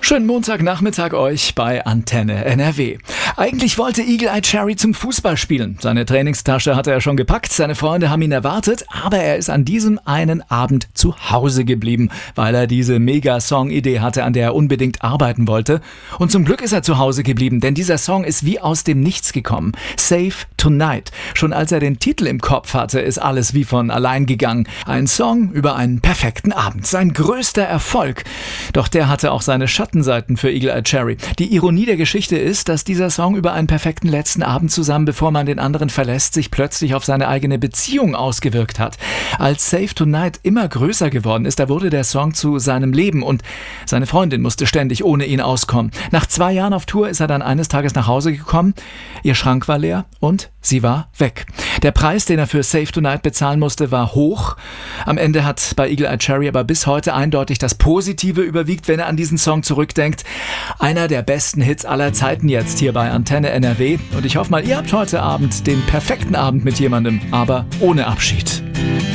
Schönen Montagnachmittag euch bei Antenne NRW. Eigentlich wollte Eagle-Eye Cherry zum Fußball spielen. Seine Trainingstasche hatte er schon gepackt, seine Freunde haben ihn erwartet, aber er ist an diesem einen Abend zu Hause geblieben, weil er diese Mega-Song-Idee hatte, an der er unbedingt arbeiten wollte. Und zum Glück ist er zu Hause geblieben, denn dieser Song ist wie aus dem Nichts gekommen. Save Tonight. Schon als er den Titel im Kopf hatte, ist alles wie von allein gegangen. Ein Song über einen perfekten Abend. Sein größter Erfolg. Doch der hatte auch seine Schattenseiten für Eagle-Eye Cherry. Die Ironie der Geschichte ist, dass dieser Song über einen perfekten letzten Abend zusammen, bevor man den anderen verlässt, sich plötzlich auf seine eigene Beziehung ausgewirkt hat. Als Save Tonight immer größer geworden ist, da wurde der Song zu seinem Leben und seine Freundin musste ständig ohne ihn auskommen. Nach 2 Jahren auf Tour ist er dann eines Tages nach Hause gekommen, ihr Schrank war leer und sie war weg. Der Preis, den er für Save Tonight bezahlen musste, war hoch. Am Ende hat bei Eagle-Eye Cherry aber bis heute eindeutig das Positive überwiegt, wenn er an diesen Song zurückdenkt. Einer der besten Hits aller Zeiten jetzt hier bei Antenne NRW. Und ich hoffe mal, ihr habt heute Abend den perfekten Abend mit jemandem, aber ohne Abschied.